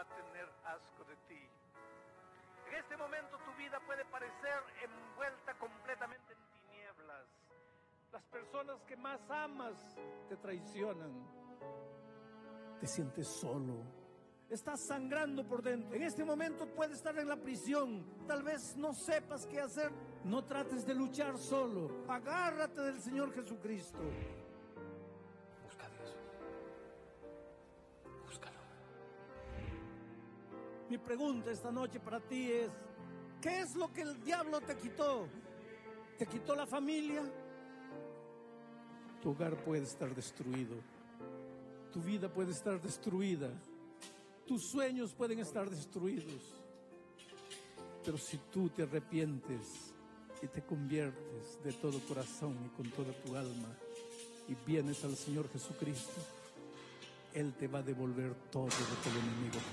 a tener asco de ti. En este momento tu vida puede parecer envuelta completamente en tinieblas. Las personas que más amas te traicionan. Te sientes solo. Estás sangrando por dentro. En este momento puedes estar en la prisión. Tal vez no sepas qué hacer. No trates de luchar solo. Agárrate del Señor Jesucristo. Busca a Dios. Búscalo. Mi pregunta esta noche para ti es: ¿qué es lo que el diablo te quitó? ¿Te quitó la familia? Tu hogar puede estar destruido. Tu vida puede estar destruida. Tus sueños pueden estar destruidos. Pero si tú te arrepientes y te conviertes de todo corazón y con toda tu alma y vienes al Señor Jesucristo, Él te va a devolver todo lo que el enemigo